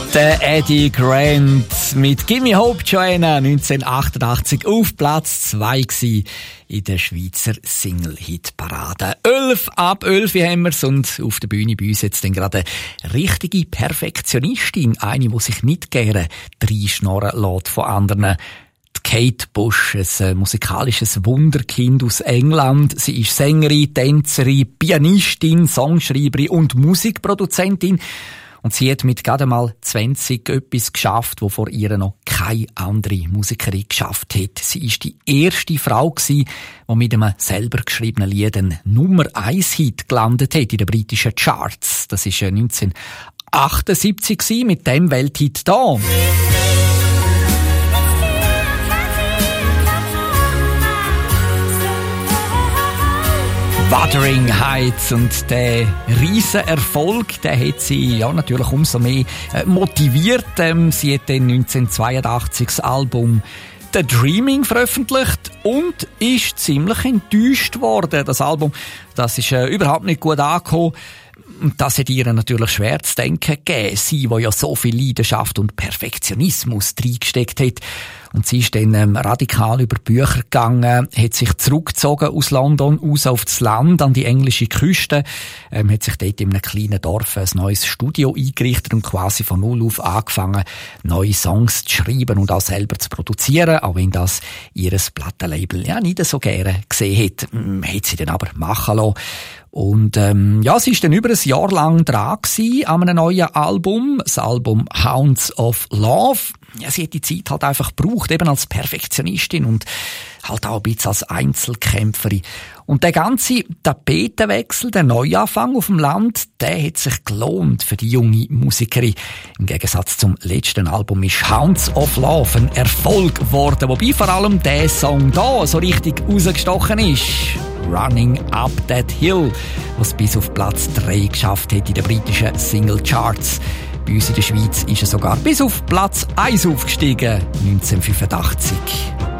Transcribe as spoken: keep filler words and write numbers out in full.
Der Eddie Grant mit Gimme Hope Joanna neunzehnhundertachtundachtzig auf Platz zwei gsi in der Schweizer Single-Hit-Parade. Elf ab elf haben wir's und auf der Bühne bei uns jetzt dann gerade eine richtige Perfektionistin, eine, die sich nicht gerne reinschnorren lässt von anderen. Kate Bush, ein musikalisches Wunderkind aus England. Sie ist Sängerin, Tänzerin, Pianistin, Songschreiberin und Musikproduzentin. Und sie hat mit gerade mal zwanzig etwas geschafft, wo vor ihr noch keine andere Musikerin geschafft hat. Sie ist die erste Frau gewesen, die mit einem selber geschriebenen Lied einen Nummer eins Hit gelandet hat in den britischen Charts. Das war neunzehnhundertachtundsiebzig gewesen, mit dem Welthit da. Wuthering Heights, und der riesen Erfolg, der hat sie ja natürlich umso mehr äh, motiviert. Ähm, sie hat dann neunzehnhundertzweiundachtzig das Album The Dreaming veröffentlicht und ist ziemlich enttäuscht worden. Das Album, das ist äh, überhaupt nicht gut angekommen. Und das hat ihr natürlich schwer zu denken gegeben. Sie, die ja so viel Leidenschaft und Perfektionismus reingesteckt hat. Und sie ist dann ähm, radikal über Bücher gegangen, hat sich zurückgezogen aus London, aus auf das Land, an die englische Küste, ähm, hat sich dort in einem kleinen Dorf ein neues Studio eingerichtet und quasi von null auf angefangen, neue Songs zu schreiben und auch selber zu produzieren, auch wenn das ihres Plattenlabel ja nicht so gerne gesehen hat, ähm, hat sie dann aber machen lassen. Und ähm, ja, sie ist dann über ein Jahr lang dran gewesen an einem neuen Album, das Album Hounds of Love. Ja, sie hat die Zeit halt einfach gebraucht, eben als Perfektionistin und halt auch ein bisschen als Einzelkämpferin. Und der ganze Tapetenwechsel, der Neuanfang auf dem Land, der hat sich gelohnt für die junge Musikerin. Im Gegensatz zum letzten Album ist Hounds of Love ein Erfolg geworden, wobei vor allem der Song da so richtig rausgestochen ist. Running Up That Hill, was bis auf Platz drei geschafft hat in den britischen Single Charts. Bei uns in der Schweiz ist er sogar bis auf Platz eins aufgestiegen, neunzehnhundertfünfundachtzig.